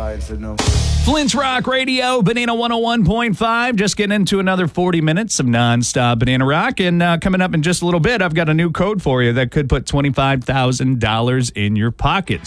side for no. Flint's Rock Radio, Banana 101.5. Just getting into another 40 minutes of nonstop Banana Rock. And coming up in just a little bit, I've got a new code for you that could put $25,000 in your pocket.